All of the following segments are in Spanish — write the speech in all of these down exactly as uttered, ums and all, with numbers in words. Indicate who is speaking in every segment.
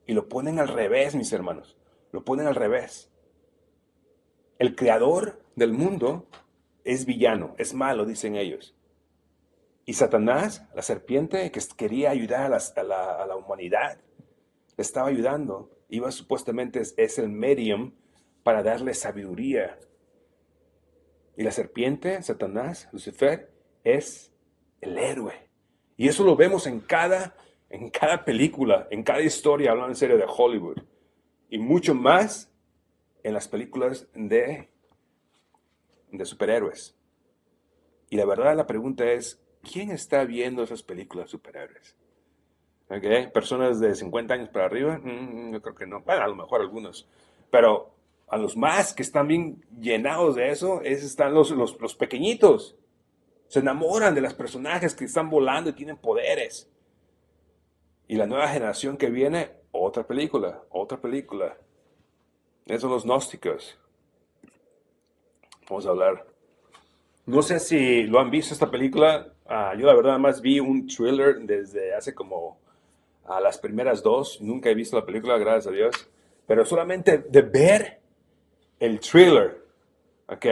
Speaker 1: Y lo ponen al revés, mis hermanos. Lo ponen al revés. El creador del mundo es villano, es malo, dicen ellos. Y Satanás, la serpiente que quería ayudar a, las- a la, a la humanidad, le estaba ayudando. Iba supuestamente es, es el medium para darle sabiduría. Y la serpiente, Satanás, Lucifer, es el héroe. Y eso lo vemos en cada, en cada película, en cada historia, hablando en serio de Hollywood. Y mucho más en las películas de, de superhéroes. Y la verdad la pregunta es, ¿quién está viendo esas películas de superhéroes? ¿Okay? Personas de cincuenta años para arriba, mm, yo creo que no. Bueno, a lo mejor algunos. Pero a los más que están bien llenados de eso, es, están los, los, los pequeñitos. Se enamoran de los personajes que están volando y tienen poderes. Y la nueva generación que viene, otra película, otra película. Esos son los gnósticos. Vamos a hablar. No sé si lo han visto esta película. Ah, yo la verdad más vi un thriller desde hace como a las primeras dos. Nunca he visto la película, gracias a Dios. Pero solamente de ver el thriller, ¿ok?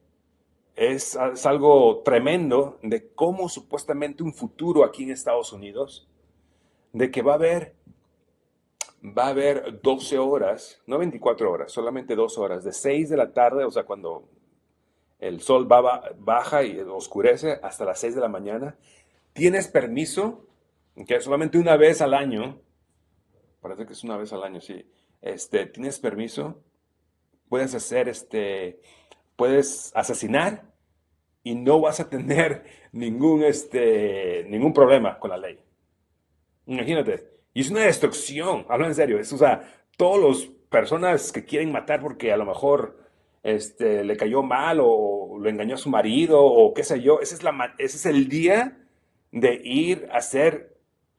Speaker 1: Es, es algo tremendo de cómo supuestamente un futuro aquí en Estados Unidos, de que va a haber, va a haber doce horas, no veinticuatro horas, solamente dos horas, de seis de la tarde, o sea, cuando el sol va, baja y oscurece, hasta las seis de la mañana. Tienes permiso, que solamente una vez al año, parece que es una vez al año, sí, este, tienes permiso, puedes hacer, este, puedes asesinar y no vas a tener ningún, este, ningún problema con la ley. Imagínate. Y es una destrucción, hablo en serio. Es, o sea, todas las personas que quieren matar porque a lo mejor este, le cayó mal o lo engañó a su marido o qué sé yo, ese es, la, ma- ese es el día de ir a hacer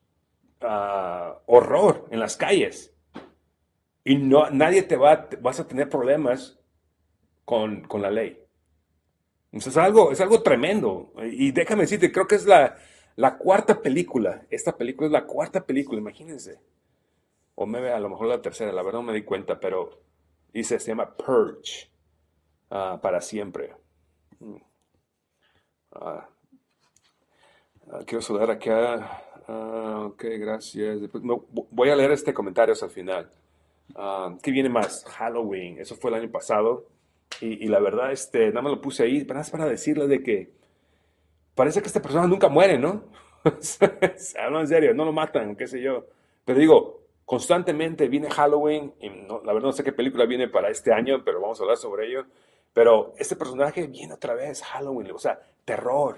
Speaker 1: ah, horror en las calles. Y no, nadie te va, vas a tener problemas con, con la ley. Entonces, es algo, es algo tremendo. Y déjame decirte, creo que es la, la cuarta película. Esta película es la cuarta película, imagínense. O me ve a lo mejor la tercera, la verdad no me di cuenta, pero dice, se llama Purge, ah, para siempre. Ah, ah, quiero saludar acá. Ah, ok, gracias. Después, no, voy a leer este comentario hasta el final. Ah, ¿qué viene más? Halloween, eso fue el año pasado. Y, y la verdad, este, nada más lo puse ahí, pero es para decirle de que parece que esta persona nunca muere, ¿no? Hablo en serio, no lo matan, qué sé yo. Pero digo, constantemente viene Halloween, y no- la verdad no sé qué película viene para este año, pero vamos a hablar sobre ello. Pero este personaje viene otra vez, Halloween, o sea, terror.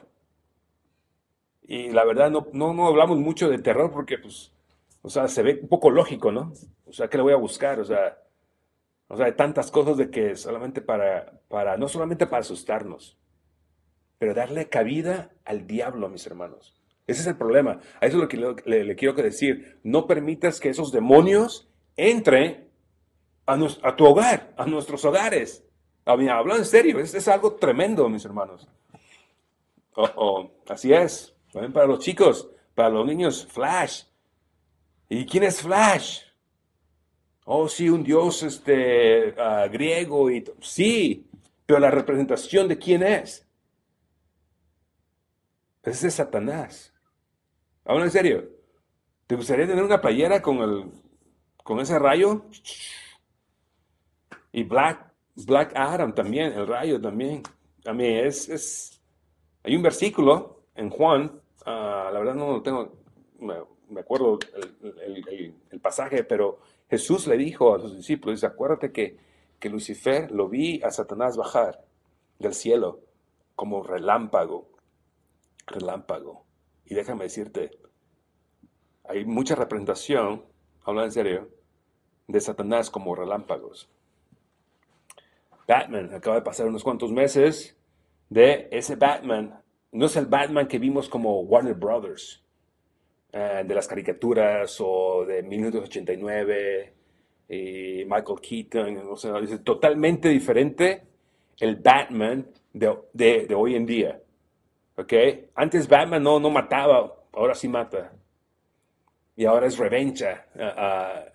Speaker 1: Y la verdad no, no, no hablamos mucho de terror porque, pues, o sea, se ve un poco lógico, ¿no? O sea, ¿qué le voy a buscar? O sea, o sea, hay tantas cosas de que solamente para, para, no solamente para asustarnos, pero darle cabida al diablo, mis hermanos. Ese es el problema. A eso es lo que le, le- le quiero que decir. No permitas que esos demonios entren a, nos- a tu hogar, a nuestros hogares. A mí, hablo en serio, es, es algo tremendo, mis hermanos. Oh, oh, así es. También para los chicos, para los niños, Flash. ¿Y quién es Flash? Oh, sí, un dios este, ah, griego y to- sí, pero la representación de quién es. Ese es Satanás. Hablo en serio. ¿Te gustaría tener una playera con el, con ese rayo? Y Black, Black Adam también, el rayo también. A mí es, es, hay un versículo en Juan, ah, la verdad no lo tengo, me, me acuerdo el, el- el- el pasaje, pero Jesús le dijo a sus discípulos, dice, acuérdate que, que Lucifer lo vi a Satanás bajar del cielo como relámpago, relámpago. Y déjame decirte, hay mucha representación, hablando en serio, de Satanás como relámpagos. Batman, acaba de pasar unos cuantos meses de ese Batman. No es el Batman que vimos como Warner Brothers, eh, de las caricaturas o de mil novecientos ochenta y nueve y Michael Keaton. O sea, es totalmente diferente el Batman de, de, de hoy en día. ¿Ok? Antes Batman no, no mataba, ahora sí mata. Y ahora es revancha. Uh, uh,